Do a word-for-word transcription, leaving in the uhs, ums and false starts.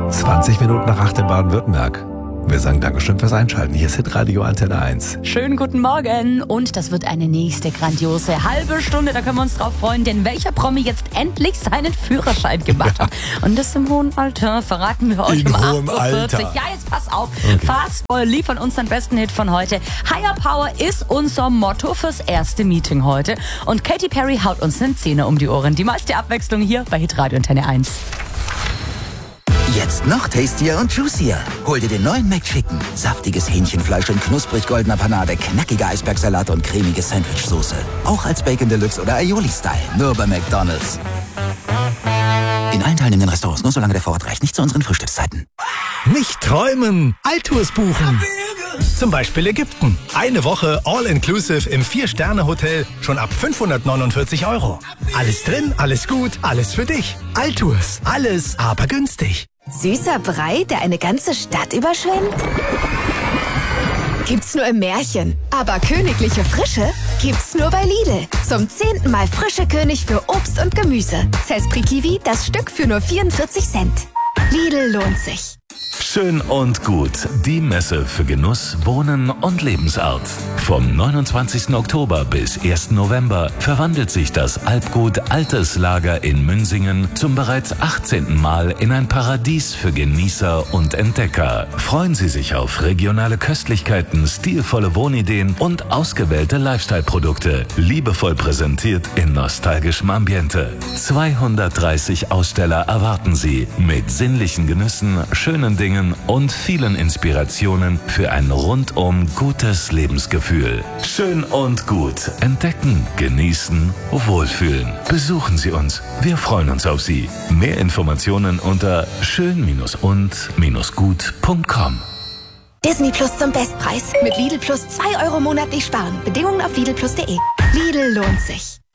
zwanzig Minuten nach acht in Baden-Württemberg. Wir sagen Dankeschön fürs Einschalten. Hier ist Hitradio Antenne eins. Schönen guten Morgen. Und das wird eine nächste grandiose halbe Stunde. Da können wir uns drauf freuen, denn welcher Promi jetzt endlich seinen Führerschein gemacht hat. Und das im hohen Alter verraten wir euch In um hohem acht Uhr vierzig. Alter. Ja, jetzt pass auf. Okay. Fastball liefern uns den besten Hit von heute. Higher Power ist unser Motto fürs erste Meeting heute. Und Katy Perry haut uns einen Zehner um die Ohren. Die meiste Abwechslung hier bei Hitradio Antenne eins. Jetzt noch tastier und juicier. Hol dir den neuen McChicken. Saftiges Hähnchenfleisch in knusprig goldener Panade, knackiger Eisbergsalat und cremige Sandwichsoße. Auch als Bacon Deluxe oder Aioli-Style. Nur bei McDonald's. In allen teilnehmenden Restaurants, nur solange der Vorrat reicht. Nicht zu unseren Frühstückszeiten. Nicht träumen, Alltours buchen. Zum Beispiel Ägypten. Eine Woche All-Inclusive im Vier-Sterne-Hotel schon ab fünfhundertneunundvierzig Euro. Alles drin, alles gut, alles für dich. Alltours, alles aber günstig. Süßer Brei, der eine ganze Stadt überschwemmt? Gibt's nur im Märchen. Aber königliche Frische gibt's nur bei Lidl. Zum zehnten Mal frische König für Obst und Gemüse. Cespri Kiwi, das Stück für nur vierundvierzig Cent. Lidl lohnt sich. Schön und gut. Die Messe für Genuss, Wohnen und Lebensart. Vom neunundzwanzigsten Oktober bis ersten November verwandelt sich das Alpgut Altes Lager in Münsingen zum bereits achtzehnten Mal in ein Paradies für Genießer und Entdecker. Freuen Sie sich auf regionale Köstlichkeiten, stilvolle Wohnideen und ausgewählte Lifestyle-Produkte. Liebevoll präsentiert in nostalgischem Ambiente. zweihundertdreißig Aussteller erwarten Sie mit sinnlichen Genüssen, schönen Dingen und vielen Inspirationen für ein rundum gutes Lebensgefühl. Schön und gut. Entdecken, genießen, wohlfühlen. Besuchen Sie uns. Wir freuen uns auf Sie. Mehr Informationen unter schön-und-gut punkt com. Disney Plus zum Bestpreis. Mit Lidl Plus zwei Euro monatlich sparen. Bedingungen auf lidl plus punkt de. Lidl lohnt sich.